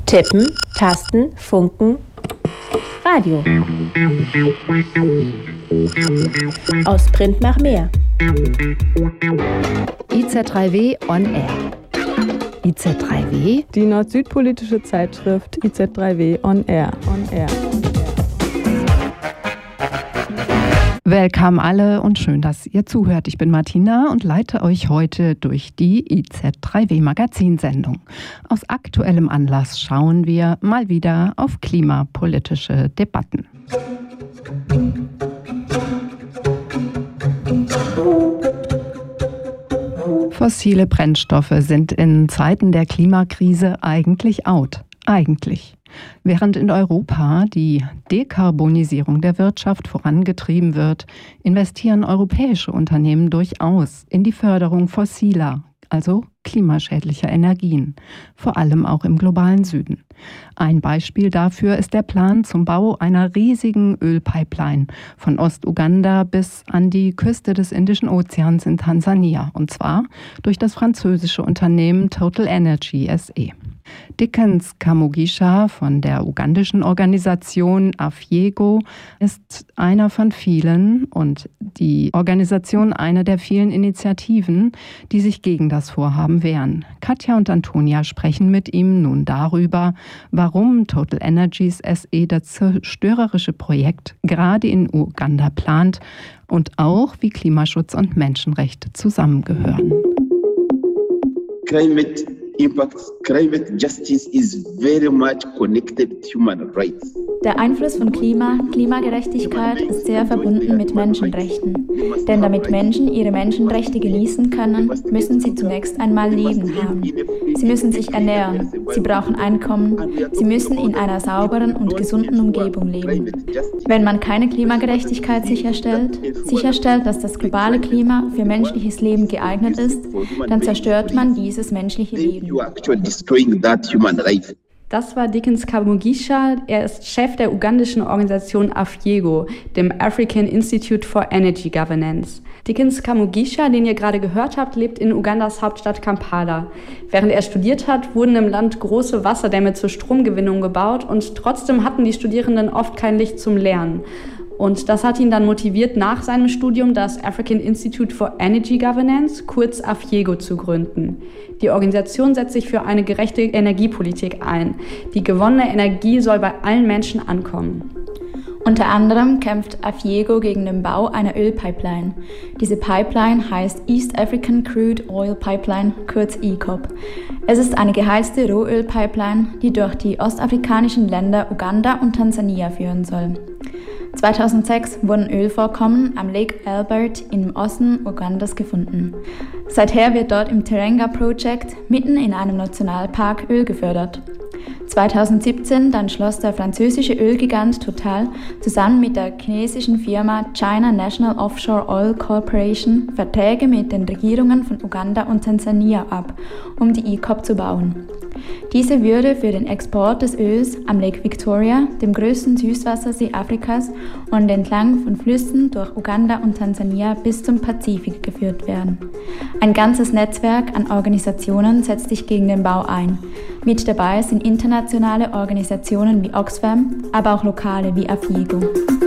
Tippen, Tasten, Funken, Radio. Aus Print nach mehr. IZ3W on Air. IZ3W? Die nord-süd-politische Zeitschrift IZ3W on Air. Willkommen alle und schön, dass ihr zuhört. Ich bin Martina und leite euch heute durch die IZ3W Magazinsendung. Aus aktuellem Anlass schauen wir mal wieder auf klimapolitische Debatten. Fossile Brennstoffe sind in Zeiten der Klimakrise eigentlich out. Eigentlich. Während in Europa die Dekarbonisierung der Wirtschaft vorangetrieben wird, investieren europäische Unternehmen durchaus in die Förderung fossiler, also klimaschädlicher Energien, vor allem auch im globalen Süden. Ein Beispiel dafür ist der Plan zum Bau einer riesigen Ölpipeline von Ost-Uganda bis an die Küste des Indischen Ozeans in Tansania, und zwar durch das französische Unternehmen Total Energy SE. Dickens Kamugisha von der ugandischen Organisation Afyego ist einer von vielen und die Organisation eine der vielen Initiativen, die sich gegen das Vorhaben wehren. Katja und Antonia sprechen mit ihm nun darüber, warum Total Energies SE das zerstörerische Projekt gerade in Uganda plant und auch wie Klimaschutz und Menschenrechte zusammengehören. Climate justice is very much connected to human rights. Der Einfluss von Klimagerechtigkeit ist sehr verbunden mit Menschenrechten. Denn damit Menschen ihre Menschenrechte genießen können, müssen sie zunächst einmal Leben haben. Sie müssen sich ernähren, sie brauchen Einkommen, sie müssen in einer sauberen und gesunden Umgebung leben. Wenn man keine Klimagerechtigkeit sicherstellt, dass das globale Klima für menschliches Leben geeignet ist, dann zerstört man dieses menschliche Leben. Das war Dickens Kamugisha. Er ist Chef der ugandischen Organisation Afyego, dem African Institute for Energy Governance. Dickens Kamugisha, den ihr gerade gehört habt, lebt in Ugandas Hauptstadt Kampala. Während er studiert hat, wurden im Land große Wasserdämme zur Stromgewinnung gebaut und trotzdem hatten die Studierenden oft kein Licht zum Lernen. Und das hat ihn dann motiviert, nach seinem Studium das African Institute for Energy Governance, kurz Afyego, zu gründen. Die Organisation setzt sich für eine gerechte Energiepolitik ein. Die gewonnene Energie soll bei allen Menschen ankommen. Unter anderem kämpft Afyego gegen den Bau einer Ölpipeline. Diese Pipeline heißt East African Crude Oil Pipeline, kurz EACOP. Es ist eine geheizte Rohölpipeline, die durch die ostafrikanischen Länder Uganda und Tansania führen soll. 2006 wurden Ölvorkommen am Lake Albert im Osten Ugandas gefunden. Seither wird dort im Teranga Project mitten in einem Nationalpark Öl gefördert. 2017 dann schloss der französische Ölgigant Total zusammen mit der chinesischen Firma China National Offshore Oil Corporation Verträge mit den Regierungen von Uganda und Tansania ab, um die EACOP zu bauen. Diese würde für den Export des Öls am Lake Victoria, dem größten Süßwassersee Afrikas, und entlang von Flüssen durch Uganda und Tansania bis zum Pazifik geführt werden. Ein ganzes Netzwerk an Organisationen setzt sich gegen den Bau ein. Mit dabei sind internationale Organisationen wie Oxfam, aber auch lokale wie Afyego.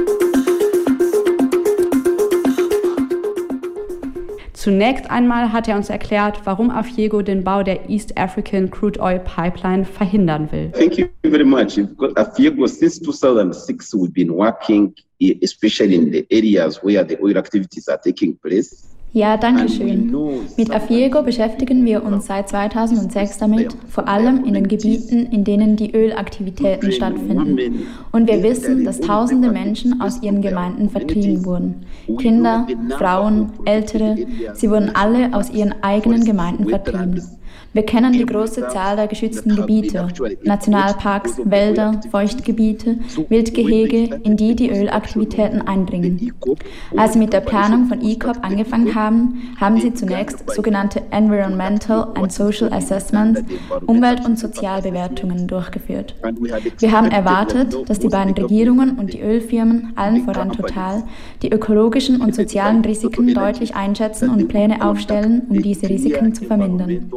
Zunächst einmal hat er uns erklärt, warum Afyego den Bau der East African Crude Oil Pipeline verhindern will. Thank you very much. Afyego, since 2006, we've been working, especially in the areas where the oil activities are taking place. Ja, danke schön. Mit Afyego beschäftigen wir uns seit 2006 damit, vor allem in den Gebieten, in denen die Ölaktivitäten stattfinden. Und wir wissen, dass tausende Menschen aus ihren Gemeinden vertrieben wurden. Kinder, Frauen, Ältere, sie wurden alle aus ihren eigenen Gemeinden vertrieben. Wir kennen die große Zahl der geschützten Gebiete, Nationalparks, Wälder, Feuchtgebiete, Wildgehege, in die die Ölaktivitäten eindringen. Als sie mit der Planung von EACOP angefangen haben sie zunächst sogenannte Environmental and Social Assessments, Umwelt- und Sozialbewertungen durchgeführt. Wir haben erwartet, dass die beiden Regierungen und die Ölfirmen, allen voran Total, die ökologischen und sozialen Risiken deutlich einschätzen und Pläne aufstellen, um diese Risiken zu vermindern.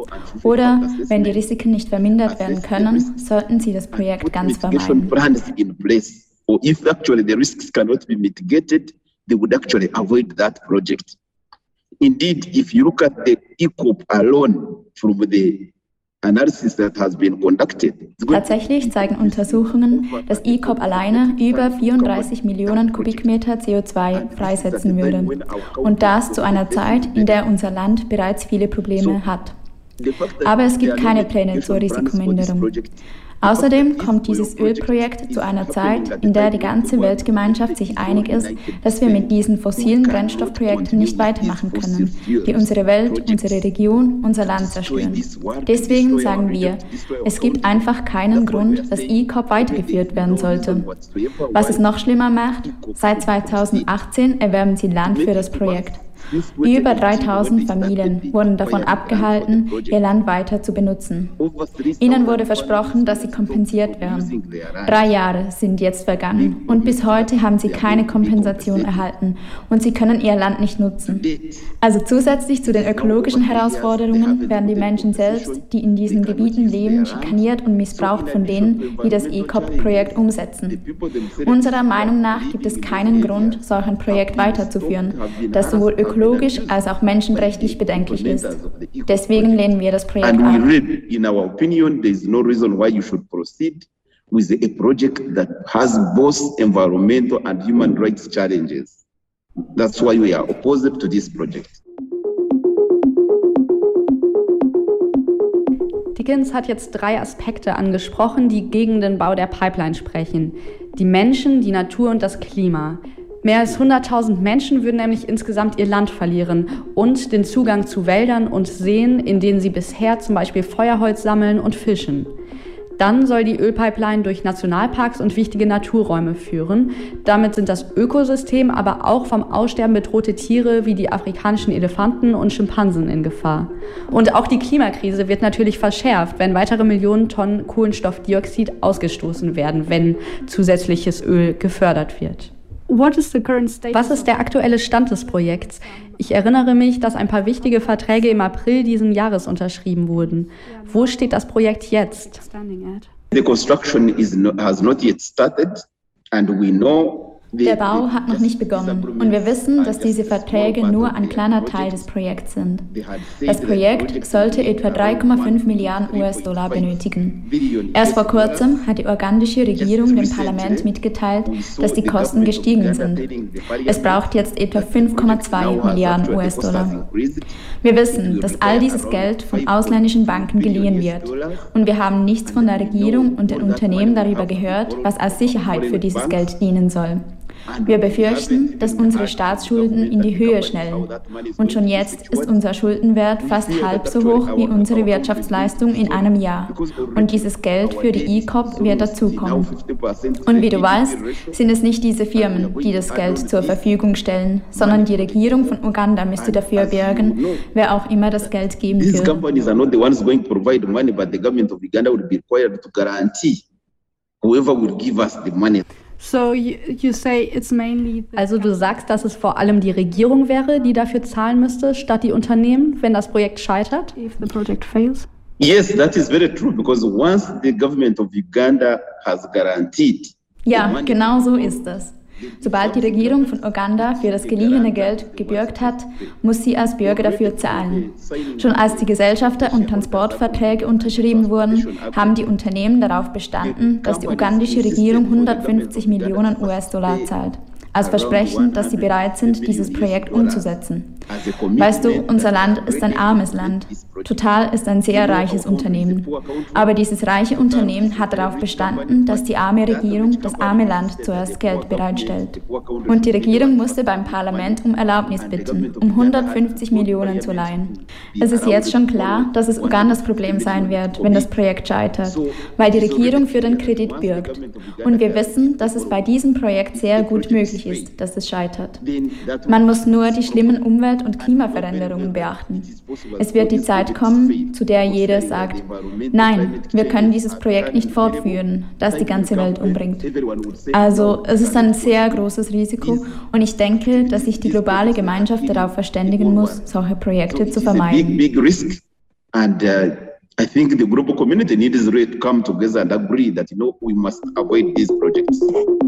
Oder wenn die Risiken nicht vermindert werden können, sollten Sie das Projekt ganz vermeiden. Or if actually the risks cannot be mitigated, they would actually avoid that project. Indeed, if you look at the ECOP alone from the analysis that has been conducted. Tatsächlich zeigen Untersuchungen, dass ECOP alleine über 34 Millionen Kubikmeter CO2 freisetzen würde. Und das zu einer Zeit, in der unser Land bereits viele Probleme hat. Aber es gibt keine Pläne zur Risikominderung. Außerdem kommt dieses Ölprojekt zu einer Zeit, in der die ganze Weltgemeinschaft sich einig ist, dass wir mit diesen fossilen Brennstoffprojekten nicht weitermachen können, die unsere Welt, unsere Region, unser Land zerstören. Deswegen sagen wir, es gibt einfach keinen Grund, dass ECOP weitergeführt werden sollte. Was es noch schlimmer macht, seit 2018 erwerben sie Land für das Projekt. Über 3000 Familien wurden davon abgehalten, ihr Land weiter zu benutzen. Ihnen wurde versprochen, dass sie kompensiert werden. 3 Jahre sind jetzt vergangen und bis heute haben sie keine Kompensation erhalten und sie können ihr Land nicht nutzen. Also zusätzlich zu den ökologischen Herausforderungen werden die Menschen selbst, die in diesen Gebieten leben, schikaniert und missbraucht von denen, die das ECOP-Projekt umsetzen. Unserer Meinung nach gibt es keinen Grund, solch ein Projekt weiterzuführen, das sowohl ökologisch als auch menschenrechtlich bedenklich ist. Deswegen lehnen wir das Projekt ab. In our opinion, there is no reason why you should proceed with a project that has both environmental and human rights challenges. That's why we are opposed to this project. Dickens hat jetzt 3 Aspekte angesprochen, die gegen den Bau der Pipeline sprechen. Die Menschen, die Natur und das Klima. Mehr als 100.000 Menschen würden nämlich insgesamt ihr Land verlieren und den Zugang zu Wäldern und Seen, in denen sie bisher zum Beispiel Feuerholz sammeln und fischen. Dann soll die Ölpipeline durch Nationalparks und wichtige Naturräume führen. Damit sind das Ökosystem, aber auch vom Aussterben bedrohte Tiere wie die afrikanischen Elefanten und Schimpansen in Gefahr. Und auch die Klimakrise wird natürlich verschärft, wenn weitere Millionen Tonnen Kohlenstoffdioxid ausgestoßen werden, wenn zusätzliches Öl gefördert wird. Was ist der aktuelle Stand des Projekts? Ich erinnere mich, dass ein paar wichtige Verträge im April diesen Jahres unterschrieben wurden. Wo steht das Projekt jetzt? The construction has not yet started and we know. Der Bau hat noch nicht begonnen und wir wissen, dass diese Verträge nur ein kleiner Teil des Projekts sind. Das Projekt sollte etwa 3,5 Milliarden US-Dollar benötigen. Erst vor kurzem hat die ugandische Regierung dem Parlament mitgeteilt, dass die Kosten gestiegen sind. Es braucht jetzt etwa 5,2 Milliarden US-Dollar. Wir wissen, dass all dieses Geld von ausländischen Banken geliehen wird und wir haben nichts von der Regierung und den Unternehmen darüber gehört, was als Sicherheit für dieses Geld dienen soll. Wir befürchten, dass unsere Staatsschulden in die Höhe schnellen. Und schon jetzt ist unser Schuldenwert fast halb so hoch wie unsere Wirtschaftsleistung in einem Jahr. Und dieses Geld für die ECOP wird dazukommen. Und wie du weißt, sind es nicht diese Firmen, die das Geld zur Verfügung stellen, sondern die Regierung von Uganda müsste dafür bürgen, wer auch immer das Geld geben will. These companies are not the ones going to provide money, but the government of Uganda would be required to guarantee whoever will give us the money. Also du sagst, dass es vor allem die Regierung wäre, die dafür zahlen müsste, statt die Unternehmen, wenn das Projekt scheitert? Yes, that is very true, because once the government of Uganda has guaranteed. Ja, genau so ist es. Sobald die Regierung von Uganda für das geliehene Geld gebürgt hat, muss sie als Bürger dafür zahlen. Schon als die Gesellschafter- und Transportverträge unterschrieben wurden, haben die Unternehmen darauf bestanden, dass die ugandische Regierung 150 Millionen US-Dollar zahlt. Als Versprechen, dass sie bereit sind, dieses Projekt umzusetzen. Weißt du, unser Land ist ein armes Land. Total ist ein sehr reiches Unternehmen. Aber dieses reiche Unternehmen hat darauf bestanden, dass die arme Regierung das arme Land zuerst Geld bereitstellt. Und die Regierung musste beim Parlament um Erlaubnis bitten, um 150 Millionen zu leihen. Es ist jetzt schon klar, dass es Ugandas Problem sein wird, wenn das Projekt scheitert, weil die Regierung für den Kredit bürgt. Und wir wissen, dass es bei diesem Projekt sehr gut möglich ist, dass es scheitert. Man muss nur die schlimmen Umwelt- und Klimaveränderungen beachten. Es wird die Zeit kommen, zu der jeder sagt, nein, wir können dieses Projekt nicht fortführen, das die ganze Welt umbringt. Also es ist ein sehr großes Risiko und ich denke, dass sich die globale Gemeinschaft darauf verständigen muss, solche Projekte zu vermeiden. I think the global community needs really to come together and agree that, we must avoid these projects.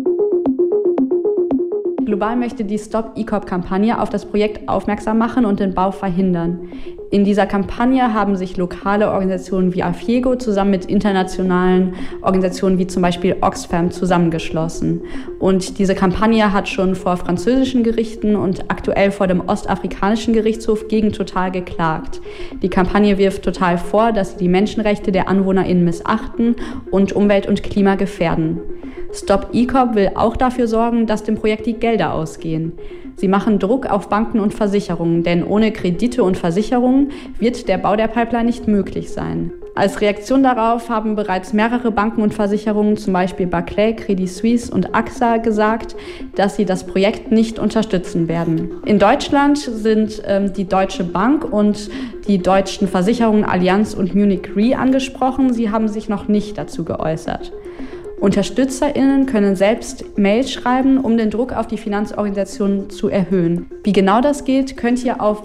Global möchte die Stop EACOP-Kampagne auf das Projekt aufmerksam machen und den Bau verhindern. In dieser Kampagne haben sich lokale Organisationen wie AFIEGO zusammen mit internationalen Organisationen wie zum Beispiel Oxfam zusammengeschlossen. Und diese Kampagne hat schon vor französischen Gerichten und aktuell vor dem ostafrikanischen Gerichtshof gegen Total geklagt. Die Kampagne wirft Total vor, dass sie die Menschenrechte der AnwohnerInnen missachten und Umwelt und Klima gefährden. Stop EACOP will auch dafür sorgen, dass dem Projekt die Gelder ausgehen. Sie machen Druck auf Banken und Versicherungen, denn ohne Kredite und Versicherungen wird der Bau der Pipeline nicht möglich sein. Als Reaktion darauf haben bereits mehrere Banken und Versicherungen, zum Beispiel Barclays, Credit Suisse und AXA, gesagt, dass sie das Projekt nicht unterstützen werden. In Deutschland sind die Deutsche Bank und die deutschen Versicherungen Allianz und Munich Re angesprochen. Sie haben sich noch nicht dazu geäußert. UnterstützerInnen können selbst Mails schreiben, um den Druck auf die Finanzorganisationen zu erhöhen. Wie genau das geht, könnt ihr auf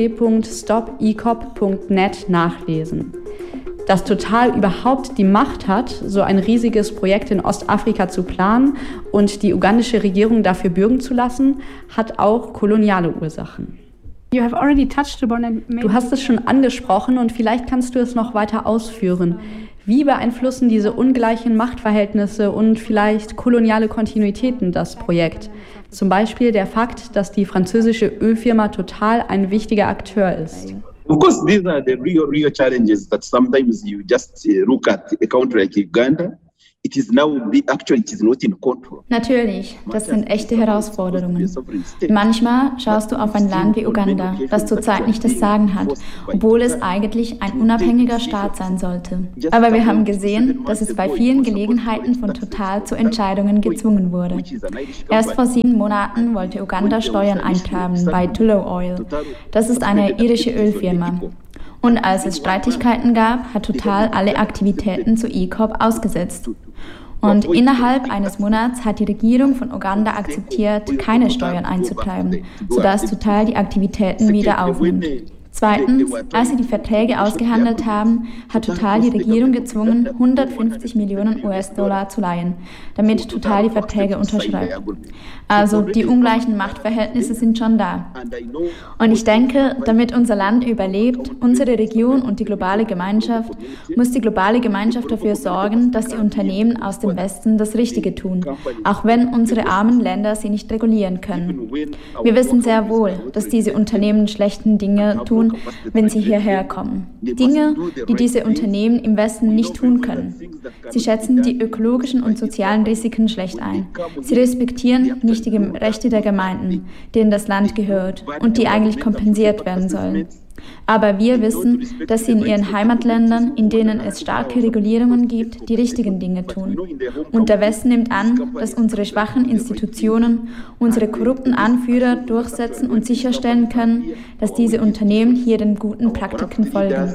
www.stopeacop.net nachlesen. Dass Total überhaupt die Macht hat, so ein riesiges Projekt in Ostafrika zu planen und die ugandische Regierung dafür bürgen zu lassen, hat auch koloniale Ursachen. Du hast es schon angesprochen und vielleicht kannst du es noch weiter ausführen. Wie beeinflussen diese ungleichen Machtverhältnisse und vielleicht koloniale Kontinuitäten das Projekt? Zum Beispiel der Fakt, dass die französische Ölfirma Total ein wichtiger Akteur ist. Of course, these are the real challenges that sometimes you just look at a country like Uganda. It is not in control. Natürlich, das sind echte Herausforderungen. Manchmal schaust du auf ein Land wie Uganda, das zurzeit nicht das Sagen hat, obwohl es eigentlich ein unabhängiger Staat sein sollte. Aber wir haben gesehen, dass es bei vielen Gelegenheiten von Total zu Entscheidungen gezwungen wurde. Erst vor 7 Monaten wollte Uganda Steuern eintreiben bei Tullow Oil. Das ist eine irische Ölfirma. Und als es Streitigkeiten gab, hat Total alle Aktivitäten zu EACOP ausgesetzt. Und innerhalb eines Monats hat die Regierung von Uganda akzeptiert, keine Steuern einzutreiben, sodass Total die Aktivitäten wieder aufnimmt. Zweitens, als sie die Verträge ausgehandelt haben, hat Total die Regierung gezwungen, 150 Millionen US-Dollar zu leihen, damit Total die Verträge unterschreibt. Also die ungleichen Machtverhältnisse sind schon da. Und ich denke, damit unser Land überlebt, unsere Region und die globale Gemeinschaft, muss die globale Gemeinschaft dafür sorgen, dass die Unternehmen aus dem Westen das Richtige tun, auch wenn unsere armen Länder sie nicht regulieren können. Wir wissen sehr wohl, dass diese Unternehmen schlechten Dinge tun, wenn sie hierher kommen. Dinge, die diese Unternehmen im Westen nicht tun können. Sie schätzen die ökologischen und sozialen Risiken schlecht ein. Sie respektieren nicht die Rechte der Gemeinden, denen das Land gehört und die eigentlich kompensiert werden sollen. Aber wir wissen, dass sie in ihren Heimatländern, in denen es starke Regulierungen gibt, die richtigen Dinge tun. Und der Westen nimmt an, dass unsere schwachen Institutionen, unsere korrupten Anführer durchsetzen und sicherstellen können, dass diese Unternehmen hier den guten Praktiken folgen.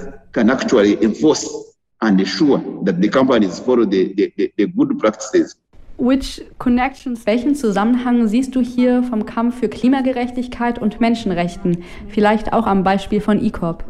Welchen Zusammenhang siehst du hier vom Kampf für Klimagerechtigkeit und Menschenrechten? Vielleicht auch am Beispiel von EACOP.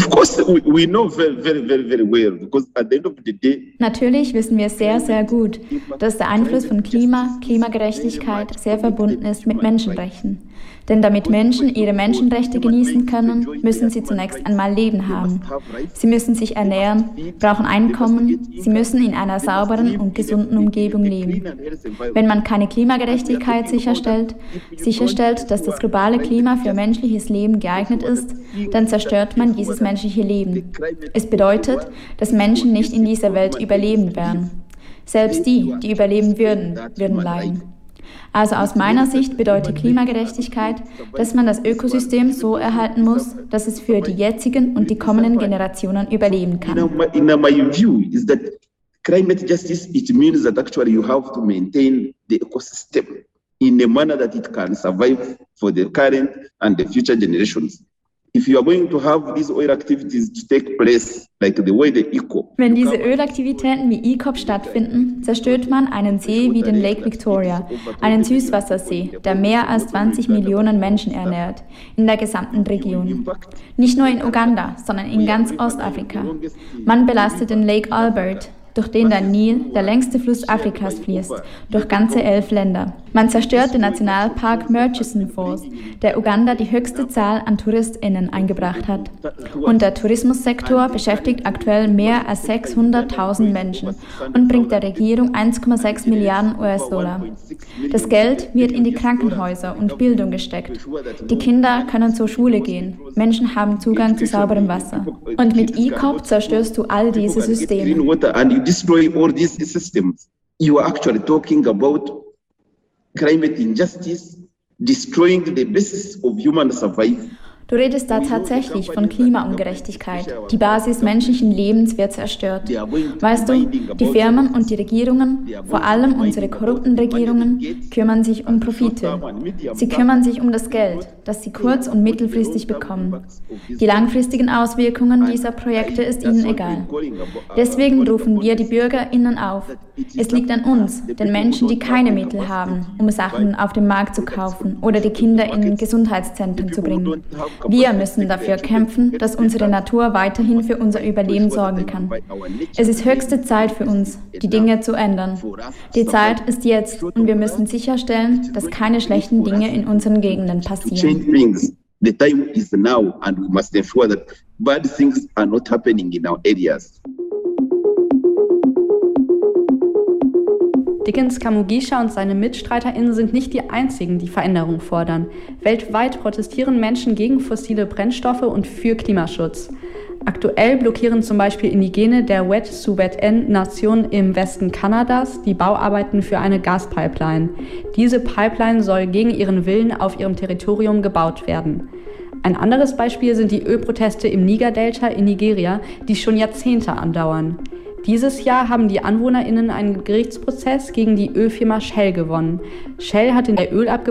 Natürlich wissen wir sehr, sehr gut, dass der Einfluss von Klimagerechtigkeit sehr verbunden ist mit Menschenrechten. Denn damit Menschen ihre Menschenrechte genießen können, müssen sie zunächst einmal Leben haben. Sie müssen sich ernähren, brauchen Einkommen, sie müssen in einer sauberen und gesunden Umgebung leben. Wenn man keine Klimagerechtigkeit sicherstellt, dass das globale Klima für menschliches Leben geeignet ist, dann zerstört man dieses menschliche Leben. Es bedeutet, dass Menschen nicht in dieser Welt überleben werden. Selbst die überleben würden leiden. Also aus meiner Sicht bedeutet Klimagerechtigkeit, dass man das Ökosystem so erhalten muss, dass es für die jetzigen und die kommenden Generationen überleben kann. In my view is that climate justice, it means that actually you have to maintain the ecosystem in a manner that it can survive for the current and the future generations. If you are going to have these oil activities to take place, like the way the ECOP. Wenn diese Ölaktivitäten wie ECOP stattfinden, zerstört man einen See wie den Lake Victoria, einen Süßwassersee, der mehr als 20 Millionen Menschen ernährt, in der gesamten Region. Nicht nur in Uganda, sondern in ganz Ostafrika. Man belastet den Lake Albert, durch den der Nil, der längste Fluss Afrikas, fließt, durch ganze 11 Länder. Man zerstört den Nationalpark Murchison Falls, der Uganda die höchste Zahl an TouristInnen eingebracht hat. Und der Tourismussektor beschäftigt aktuell mehr als 600.000 Menschen und bringt der Regierung 1,6 Milliarden US-Dollar. Das Geld wird in die Krankenhäuser und Bildung gesteckt. Die Kinder können zur Schule gehen. Menschen haben Zugang zu sauberem Wasser. Und mit ECOP zerstörst du all diese Systeme. Destroy all these systems. You are actually talking about climate injustice, destroying the basis of human survival. Du redest da tatsächlich von Klimaungerechtigkeit. Die Basis menschlichen Lebens wird zerstört. Weißt du, die Firmen und die Regierungen, vor allem unsere korrupten Regierungen, kümmern sich um Profite. Sie kümmern sich um das Geld, das sie kurz- und mittelfristig bekommen. Die langfristigen Auswirkungen dieser Projekte ist ihnen egal. Deswegen rufen wir die BürgerInnen auf. Es liegt an uns, den Menschen, die keine Mittel haben, um Sachen auf dem Markt zu kaufen oder die Kinder in Gesundheitszentren zu bringen. Wir müssen dafür kämpfen, dass unsere Natur weiterhin für unser Überleben sorgen kann. Es ist höchste Zeit für uns, die Dinge zu ändern. Die Zeit ist jetzt und wir müssen sicherstellen, dass keine schlechten Dinge in unseren Gegenden passieren. The time is now and we must ensure that bad things are not happening in our areas. Dickens Kamugisha und seine MitstreiterInnen sind nicht die einzigen, die Veränderungen fordern. Weltweit protestieren Menschen gegen fossile Brennstoffe und für Klimaschutz. Aktuell blockieren zum Beispiel Indigene der Wet'suwet'en-Nation im Westen Kanadas die Bauarbeiten für eine Gaspipeline. Diese Pipeline soll gegen ihren Willen auf ihrem Territorium gebaut werden. Ein anderes Beispiel sind die Ölproteste im Niger-Delta in Nigeria, die schon Jahrzehnte andauern. Dieses Jahr haben die AnwohnerInnen einen Gerichtsprozess gegen die Ölfirma Shell gewonnen. Shell hat in der Ölabgabe